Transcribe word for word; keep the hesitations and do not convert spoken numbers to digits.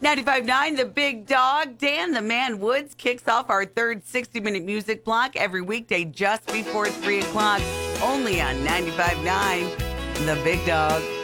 ninety-five point nine, The Big Dog. Dan the Man Woods kicks off our third sixty-minute music block every weekday just before three o'clock, only on ninety-five point nine, The Big Dog.